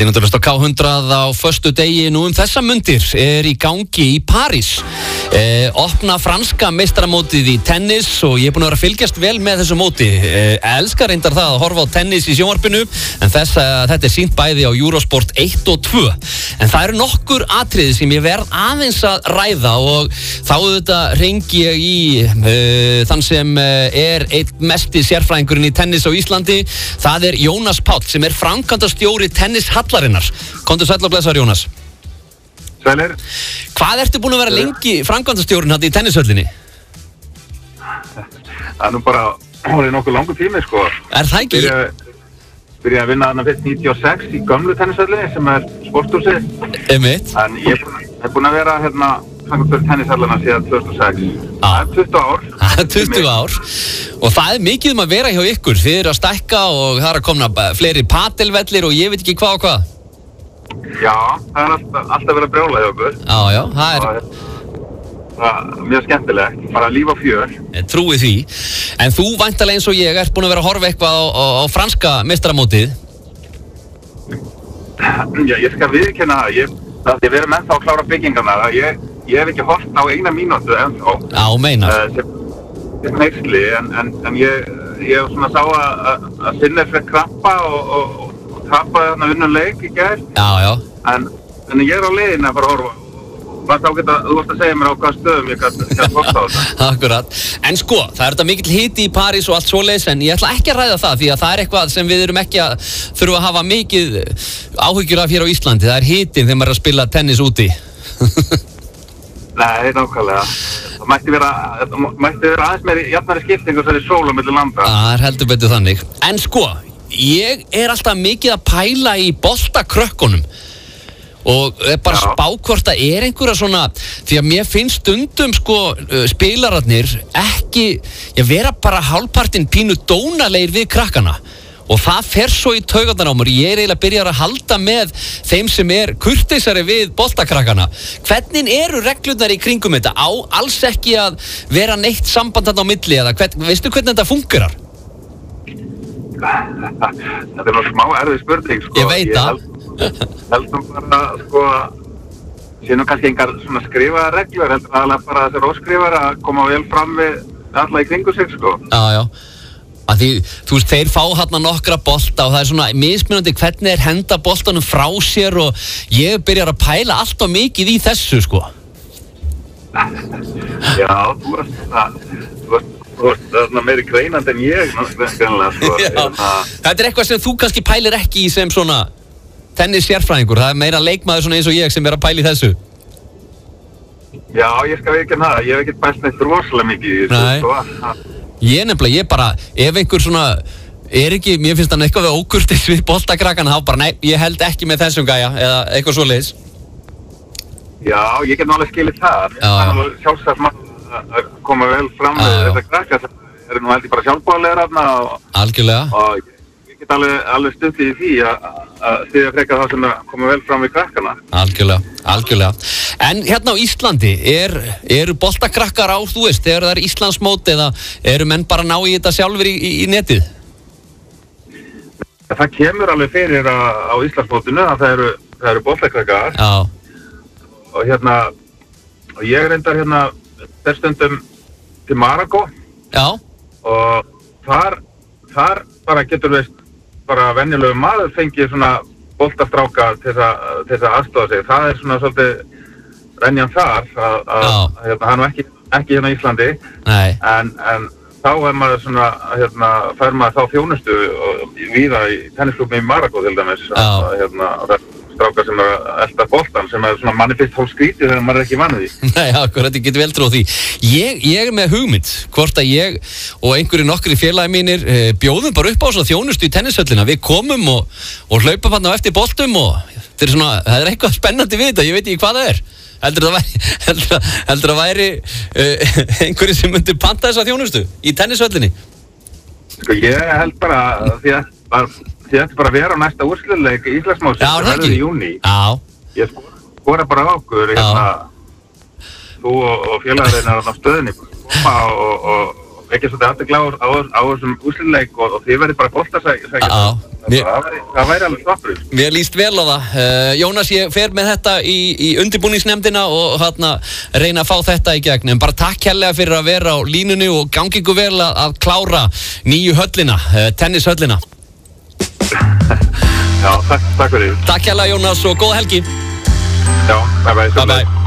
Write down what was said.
Þið náttúrulega á K100 á föstu degi nú þessa mundir í gangi í París. Opna franska meistaramótið í tennis og ég búinn að vera að fylgjast vel með þessu móti. Elskar reyndar það að horfa á tennis í sjónvarpinu en þetta sýnt bæði á Eurosport 1 og 2. En það eru nokkur atriði sem ég verð aðeins að ræða og þá auðvitað hringi ég í þann sem einn mesti sérfræðingurinn í tennis á Íslandi. Það Jónas Páll sem framkvæmdastjóri tennishallarinnar. Komdu sæll og blessaður Jónas. Sælir. Hvað ertu búinn að vera lengi framkvæmdastjórinn hérna í tennishöllinni? Það nú bara orðið nokkuð langur tími sko. Það ekki? Byrjaði að vinna þarna fyrst 96 í gömlu tennishöllinni sem sporthúsið. Einmitt. En ég búinn að vera framkvæmdastjóri tennishöllinna síðan 2006. Það 20 ár. Það 20 ár. Og það mikið að vera hjá ykkur. Þið að stækka og það að koma fleiri padelvellir og ég veit ekki hvað og hvað. Já, það alltaf verið að brjóla hjá okkur. Já, það mjög skemmtilegt, bara líf og fjör. Ég trúi því. En þú væntanlega eins og ég búinn að vera að horfa eitthvað á franska meistaramótið. Já, ég skal viðurkenna það. Ég verið með þá að klára byggingarna. Ég hef ekki horft á 1 mínútu ennþá. Já, meinar. Sem neyrsli, en ég svona sá að Sinner fyrir krampa og tapaði þarna unnum í gær. Já. En ég á leiðinni að fara að horfa. Þú varst að segja mér á hvaða stöðum ég gæti horft á þetta. Akkurat. En sko, það þetta mikill hiti í París og allt svoleiðis, en ég ætla ekki að ræða það því að það eitthvað sem við erum ekki að þurfa að hafa mikið áhyggjur af hér á Íslandi. Það hitinn þegar maður að spila tennis úti. Nei, nákvæmlega. Það mætti vera aðeins meiri jafnari skiptingu þegar sól á milli landa. Það heldur betur þannig. En sko, ég alltaf mikið að pæla í boltakrökkunum og bara spá hvort það einhverja svona, því að mér finnst stundum sko spilararnir ekki, vera bara hálfpartinn pínu dónalegir við krakkana og það fer svo í taugarnar á mér. Ég eiginlega byrjar að halda með þeim sem kurteisari við boltakrakkana. Hvernig eru reglurnar í kringum þetta? Á alls ekki að vera neitt samband þarna á milli eða veistu hvernig þetta fungerar? Þetta nú smá erfið spurning sko. Ég veit það. Heldum bara sko sé nú kannski engar svona skrifaðar reglur, heldur aðalega bara þessar óskrifar að koma vel fram við alla í kringu sig sko. Já. Að því, þú veist, þeir fá hérna nokkra bolta og það svona mismunandi hvernig henda boltanum frá sér og ég byrjar að pæla allt og mikið í þessu sko. Já, þú varst meiri greinandi en ég greinlega sko. Þetta eitthvað sem þú kannski pælir ekki í sem svona tennissérfræðingur, það meira leikmaður svona eins og ég sem að pæla í þessu. Já, ég skal viðurkenna það, ég hef ekkert pælt neitt rosalega mikið í þessu sko. Ég bara, ef einhver svona ekki, mér finnst hann eitthvað við ókurteis við boltakrakkana, þá bara, nei, ég held ekki með þessum gæja, eða eitthvað svoleiðis. Já, ég get alveg skilið það. Það alveg sjálfsagt að koma vel fram við þetta krakka sem nú held ég bara sjálfbóðlegar þarna Algjörlega. Og ég get alveg stuttið í því að styðja frekar þá sem koma vel fram við krakkana. Algjörlega. En hérna á Íslandi, eru boltakrakkar á, þú veist, þegar það Íslandsmót eða eru menn bara ná í þetta sjálfur í netið? Það kemur alveg fyrir á Íslandsmótinu að það eru boltakrakkar. Já. Og ég reyndar stundum til Marokko. Já. Og þar bara getur við bara venjulegu maður fengið svona boltastráka til þess að aðstofa sig. Það svona svolítið venjan þar að hann ekki hérna í Íslandi. Nei. En þá maður svona fær maður þá þjónustu víða í tennisklúbbi í Marokko til dæmis. Strákar sem að elta boltan sem svona manni fyrst hálf skrítið þegar maður ekki vanið því. Nei, akkurat, ég get vel trúið því. Ég með hugmynd, hvort að ég og einhverju nokkri félagi mínir bjóðum bara upp á svona þjónustu í tennishöllina. Við komum og hlaupum hann á eftir boltum og það er eitthvað spennandi við þetta, ég veit ekki hvað það er. Heldur það væri einhverju sem myndir panta þessa þjónustu í tennishöllinni? Sko, ég held bara því ætti bara að vera á næsta úrslitaleik í Íslandsmóti sem verður í júní. Já. Ég skora bara á okkur þú og félagarinn á stöðinni koma og ekki svolítið athygli á þessum úrslitaleik og þið verið bara boltasækja. Það væri alveg stoppur. Mér líst vel á það. Jónas, ég fer með þetta í undirbúningsnefndina og reyna að fá þetta í gegn. En bara takk kærlega fyrir að vera á línunni og gangi ykkur vel að klára nýju höllina, tennishöllina. Já, takk fyrir. Takk kærlega, Jónas, og góða helgi. Já, bye bye.